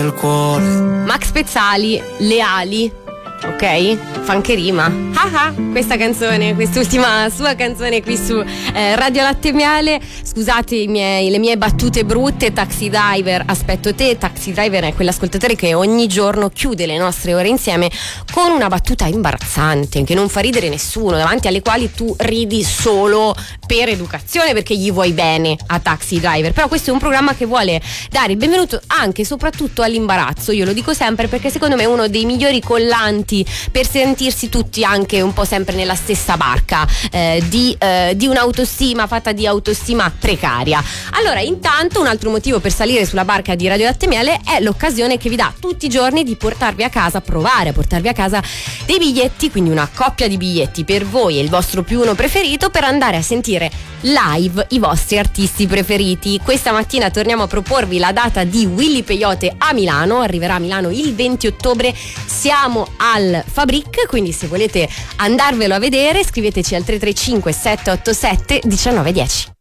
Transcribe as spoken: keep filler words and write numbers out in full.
del cuore. Max Pezzali, Le ali. Ok? Fa anche rima. Ah ah, questa canzone, quest'ultima sua canzone qui su eh, Radio Latte Miele. Scusate i miei, le mie battute brutte. Taxi Driver, aspetto te. Taxi Driver è quell'ascoltatore che ogni giorno chiude le nostre ore insieme con una battuta imbarazzante che non fa ridere nessuno, davanti alle quali tu ridi solo per educazione, perché gli vuoi bene a Taxi Driver. Però questo è un programma che vuole dare il benvenuto anche e soprattutto all'imbarazzo. Io lo dico sempre perché secondo me è uno dei migliori collanti per sentirsi tutti anche un po' sempre nella stessa barca eh, di, eh, di un'autostima fatta di autostima precaria. Allora, intanto un altro motivo per salire sulla barca di Radio Latte Miele è l'occasione che vi dà tutti i giorni di portarvi a casa, provare a portarvi a casa dei biglietti, quindi una coppia di biglietti per voi e il vostro più uno preferito, per andare a sentire live i vostri artisti preferiti. Questa mattina torniamo a proporvi la data di Willy Peyote a Milano, arriverà a Milano il venti ottobre, siamo al Fabric, quindi se volete andarvelo a vedere scriveteci al tre tre cinque sette otto sette uno nove uno zero.